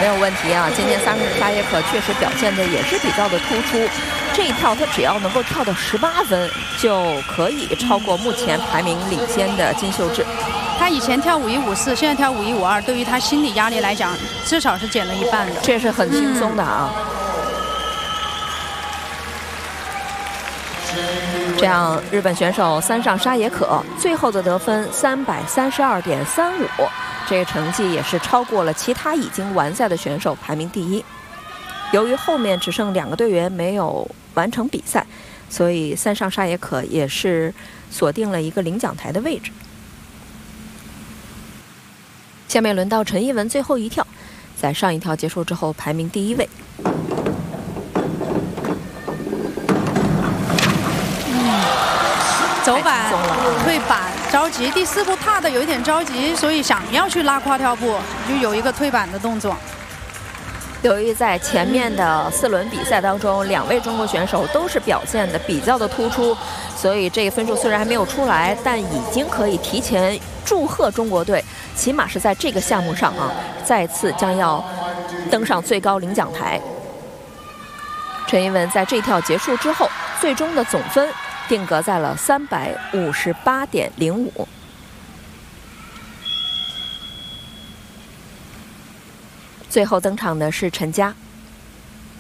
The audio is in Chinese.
没有问题啊。今天沙耶可确实表现的也是比较的突出。这一跳他只要能够跳到18分，就可以超过目前排名领先的金秀智。 他以前跳5154，现在跳5152，对于他心理压力来讲，至少是减了一半的。 这是很轻松的啊。这样，日本选手三上沙也可最后的得分332.35，这个成绩也是超过了其他已经完赛的选手，排名第1。由于后面只剩2个队员没有完成比赛，所以三上沙也可也是锁定了一个领奖台的位置。下面轮到陈一文最后一跳，在上一跳结束之后排名第1位。 走板、退板，着急。第4步踏的有一点着急，所以想要去拉跨跳步，就有一个退板的动作。 由于在前面的4轮比赛当中，2位中国选手都是表现的比较的突出，所以这个分数虽然还没有出来，但已经可以提前祝贺中国队，起码是在这个项目上啊，再次将要登上最高领奖台。陈一文在这跳结束之后，最终的总分定格在了358.05。最后登场的是陈佳。